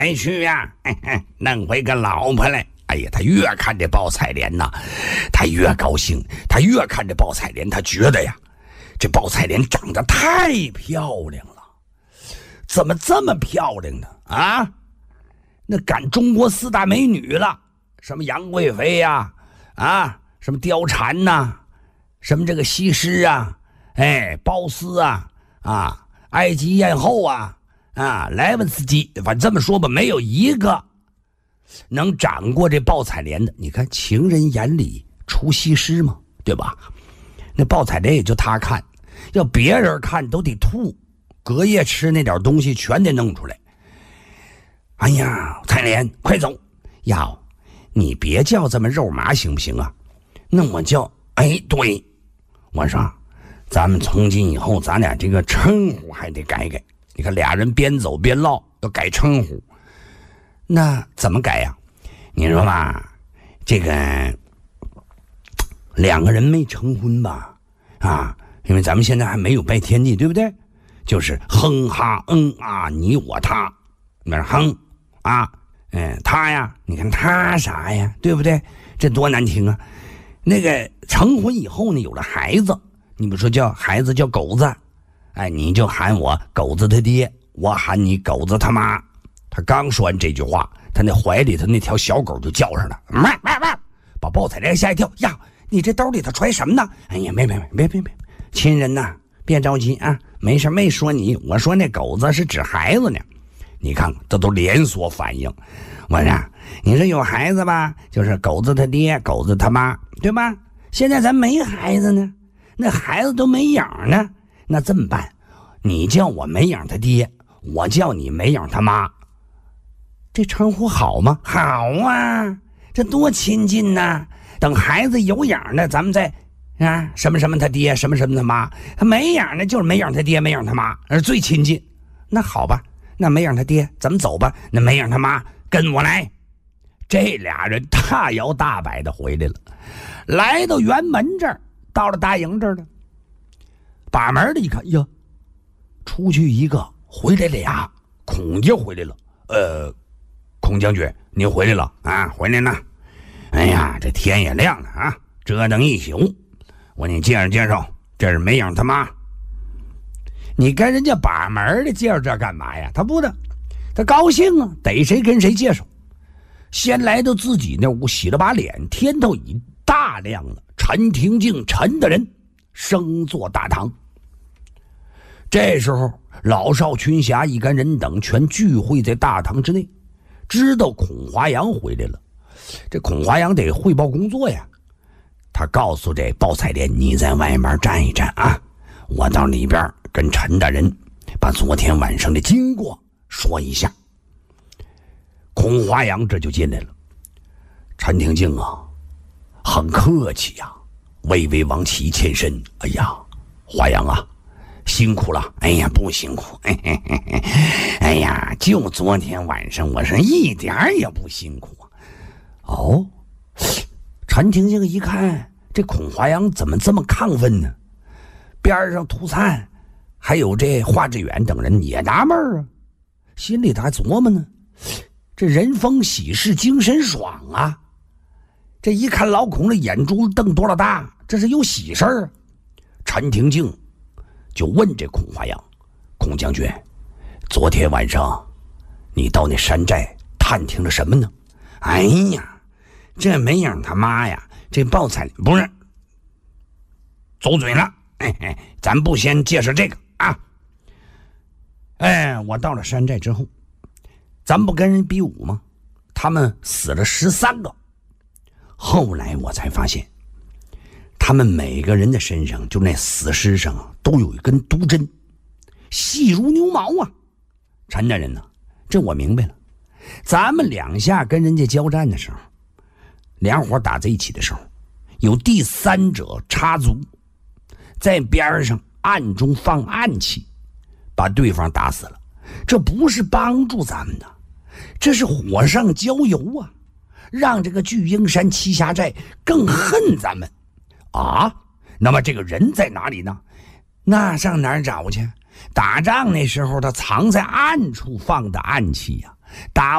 去呀，弄回个老婆来。哎呀，他越看这鲍彩莲呐，他越高兴。他越看这鲍彩莲，他觉得呀，这鲍彩莲长得太漂亮了。怎么这么漂亮呢？啊，那赶中国4大美女了，什么杨贵妃呀，什么貂蝉呐，什么这个西施啊，鲍斯啊，埃及艳后啊，莱文斯基，反正这么说吧，没有一个能长过这鲍彩莲的。你看情人眼里出西施嘛，对吧？那鲍彩莲也就他看，要别人看都得吐，隔夜吃那点东西全得弄出来。哎呀，彩莲快走呀，你别叫这么肉麻行不行啊？那我叫对，我说咱们从今以后咱俩这个称呼还得改改。你看俩人边走边唠，要改称呼，那怎么改呀？你说吧，这个两个人没成婚吧，因为咱们现在还没有拜天地，对不对？就是哼哈你我他，那哼他呀，你看他啥呀，对不对？这多难听啊！那个成婚以后呢，有了孩子，你不说叫孩子叫狗子，你就喊我狗子他爹，我喊你狗子他妈。他刚说完这句话，他那怀里头那条小狗就叫上了，把鲍彩莲吓一跳。呀，你这兜里头揣什么呢？哎呀，别，亲人呐，别着急啊，没事，没说你，我说那狗子是指孩子呢。你看这都连锁反应。我说你说有孩子吧，就是狗子他爹，狗子他妈，对吧？现在咱没孩子呢，那孩子都没养呢，那这么办？你叫我没养他爹，我叫你没养他妈，这称呼好吗？好啊，这多亲近呐！等孩子有养的，咱们再什么什么他爹，什么什么他妈。他没养的，就是没养他爹，没养他妈，最亲近。那好吧，那没养他爹，咱们走吧。那没养他妈，跟我来。这俩人大摇大摆的回来了，来到辕门这儿，到了大营这儿了。把门的一看，呀，出去一个，回来俩，孔家回来了。孔将军，您回来了啊？回来了。哎呀，这天也亮了啊，折腾一宿。我给你介绍介绍，这是没养他妈。你跟人家把门的介绍这干嘛呀？他不的，他高兴啊，逮谁跟谁介绍。先来到自己那屋，洗了把脸，天都已大亮了。陈廷敬，陈大人升坐大堂。这时候老少群侠一干人等全聚会在大堂之内，知道孔华阳回来了。这孔华阳得汇报工作呀，他告诉这鲍彩莲，你在外面站一站啊，我到里边跟陈大人把昨天晚上的经过说一下。孔华阳这就进来了。陈廷敬啊，很客气呀，巍巍往起欠身。哎呀，华阳啊，辛苦了。哎呀，不辛苦。哎呀，就昨天晚上，我说一点也不辛苦啊。哦，陈廷敬一看，这孔华阳怎么这么亢奋呢？边上涂灿还有这华志远等人也纳闷啊，心里他还琢磨呢，这人逢喜事精神爽啊。这一看老孔的眼珠瞪多了大，这是有喜事儿啊。陈廷敬就问这孔华阳，孔将军，昨天晚上你到那山寨探听了什么呢？哎呀，这没养他妈呀，这鲍彩不是走嘴了。咱不先介绍这个啊。我到了山寨之后，咱不跟人比武吗？他们死了13个。后来我才发现，他们每个人的身上，就那死尸上都有一根毒针，细如牛毛啊。陈大人呢，这我明白了。咱们两下跟人家交战的时候，两伙打在一起的时候，有第三者插足，在边上暗中放暗器，把对方打死了。这不是帮助咱们的，这是火上浇油啊，让这个巨鹰山栖霞寨更恨咱们啊。那么这个人在哪里呢？那上哪儿找去？打仗那时候他藏在暗处放的暗器呀，打